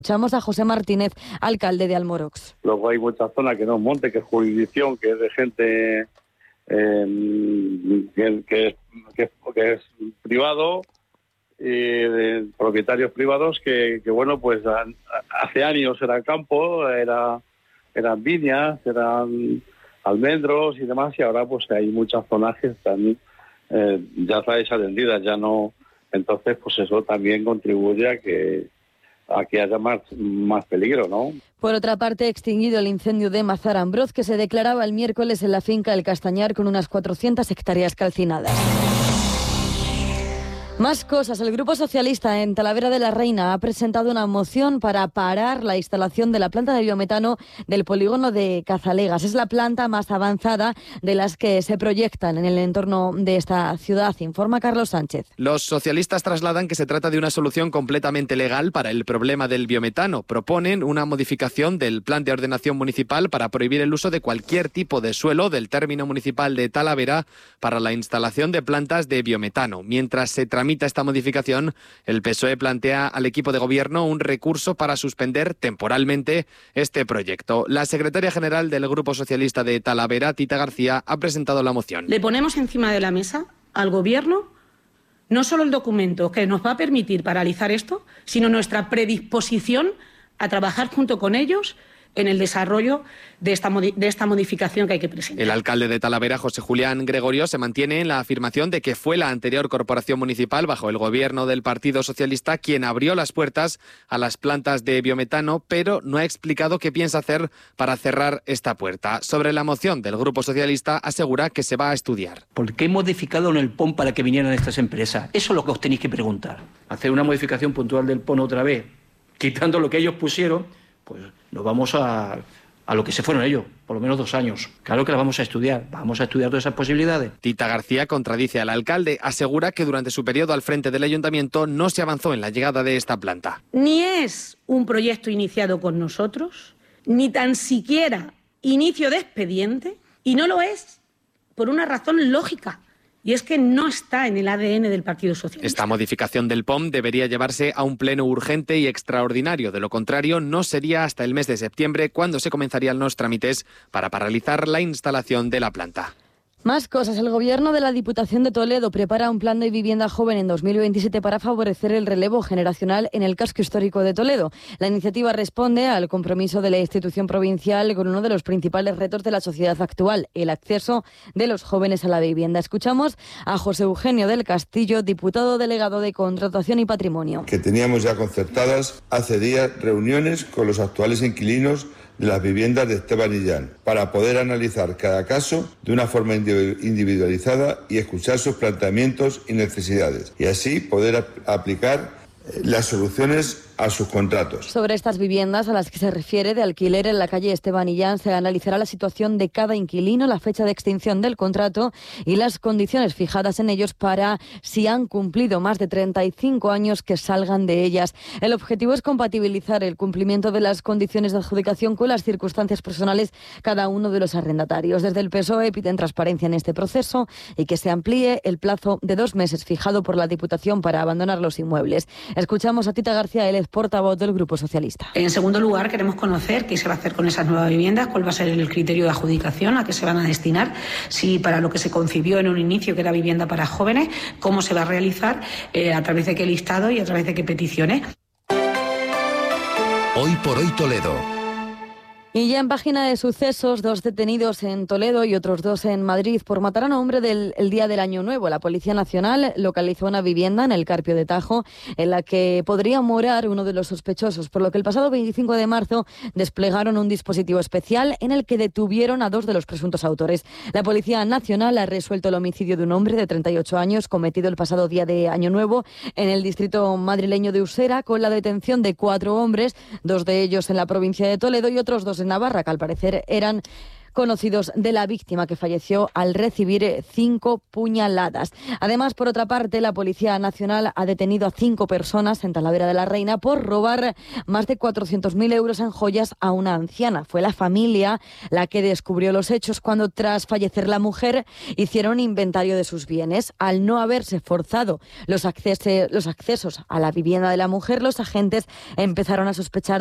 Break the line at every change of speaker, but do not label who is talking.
Escuchamos a José Martínez, alcalde de Almorox.
Luego hay muchas zonas que no es monte, que es jurisdicción, que es de gente que es privado, de propietarios privados que bueno, pues hace años era campo, eran viñas, eran almendros y demás, y ahora pues hay muchas zonas que están ya desatendidas, ya no. Entonces pues eso también contribuye a que haya más peligro, ¿no?
Por otra parte, extinguido el incendio de Mazarambroz, que se declaraba el miércoles en la finca El Castañar con unas 400 hectáreas calcinadas. Más cosas. El Grupo Socialista en Talavera de la Reina ha presentado una moción para parar la instalación de la planta de biometano del polígono de Cazalegas. Es la planta más avanzada de las que se proyectan en el entorno de esta ciudad, informa Carlos Sánchez.
Los socialistas trasladan que se trata de una solución completamente legal para el problema del biometano. Proponen una modificación del plan de ordenación municipal para prohibir el uso de cualquier tipo de suelo del término municipal de Talavera para la instalación de plantas de biometano. Mientras se tramita esta modificación, el PSOE plantea al equipo de gobierno un recurso para suspender temporalmente este proyecto. La secretaria general del Grupo Socialista de Talavera, Tita García, ha presentado la moción.
Le ponemos encima de la mesa al gobierno no solo el documento que nos va a permitir paralizar esto, sino nuestra predisposición a trabajar junto con ellos en el desarrollo de esta modificación que hay que presentar.
El alcalde de Talavera, José Julián Gregorio, se mantiene en la afirmación de que fue la anterior corporación municipal, bajo el gobierno del Partido Socialista, quien abrió las puertas a las plantas de biometano, pero no ha explicado qué piensa hacer para cerrar esta puerta. Sobre la moción del Grupo Socialista, asegura que se va a estudiar.
¿Por qué modificado en el PON para que vinieran estas empresas? Eso es lo que os tenéis que preguntar. Hacer una modificación puntual del PON otra vez, quitando lo que ellos pusieron, pues nos vamos a lo que se fueron ellos, por lo menos 2 años. Claro que la vamos a estudiar todas esas posibilidades.
Tita García contradice al alcalde, asegura que durante su periodo al frente del ayuntamiento no se avanzó en la llegada de esta planta.
Ni es un proyecto iniciado con nosotros, ni tan siquiera inicio de expediente, y no lo es por una razón lógica. Y es que no está en el ADN del Partido Socialista.
Esta modificación del POM debería llevarse a un pleno urgente y extraordinario. De lo contrario, no sería hasta el mes de septiembre cuando se comenzarían los trámites para paralizar la instalación de la planta.
Más cosas. El Gobierno de la Diputación de Toledo prepara un plan de vivienda joven en 2027 para favorecer el relevo generacional en el casco histórico de Toledo. La iniciativa responde al compromiso de la institución provincial con uno de los principales retos de la sociedad actual, el acceso de los jóvenes a la vivienda. Escuchamos a José Eugenio del Castillo, diputado delegado de Contratación y Patrimonio.
Que teníamos ya concertadas hace días reuniones con los actuales inquilinos de las viviendas de Esteban y Jan, para poder analizar cada caso de una forma individualizada y escuchar sus planteamientos y necesidades, y así poder aplicar las soluciones a sus contratos.
Sobre estas viviendas a las que se refiere de alquiler en la calle Esteban y Jan, se analizará la situación de cada inquilino, la fecha de extinción del contrato y las condiciones fijadas en ellos para, si han cumplido más de 35 años, que salgan de ellas. El objetivo es compatibilizar el cumplimiento de las condiciones de adjudicación con las circunstancias personales cada uno de los arrendatarios. Desde el PSOE piden transparencia en este proceso y que se amplíe el plazo de 2 meses fijado por la Diputación para abandonar los inmuebles. Escuchamos a Tita García, él es portavoz del Grupo Socialista.
En segundo lugar, queremos conocer qué se va a hacer con esas nuevas viviendas, cuál va a ser el criterio de adjudicación, a qué se van a destinar, si para lo que se concibió en un inicio, que era vivienda para jóvenes, cómo se va a realizar, a través de qué listado y a través de qué peticiones.
Hoy por hoy Toledo.
Y ya en página de sucesos, 2 detenidos en Toledo y otros 2 en Madrid por matar a un hombre el día del Año Nuevo. La Policía Nacional localizó una vivienda en el Carpio de Tajo en la que podría morar uno de los sospechosos, por lo que el pasado 25 de marzo desplegaron un dispositivo especial en el que detuvieron a 2 de los presuntos autores. La Policía Nacional ha resuelto el homicidio de un hombre de 38 años cometido el pasado día de Año Nuevo en el distrito madrileño de Usera, con la detención de 4 hombres, 2 de ellos en la provincia de Toledo y otros 2 en Navarra, que al parecer eran conocidos de la víctima, que falleció al recibir 5 puñaladas. Además, por otra parte, la Policía Nacional ha detenido a 5 personas en Talavera de la Reina por robar más de 400.000 euros en joyas a una anciana. Fue la familia la que descubrió los hechos cuando, tras fallecer la mujer, hicieron inventario de sus bienes. Al no haberse forzado los accesos a la vivienda de la mujer, los agentes empezaron a sospechar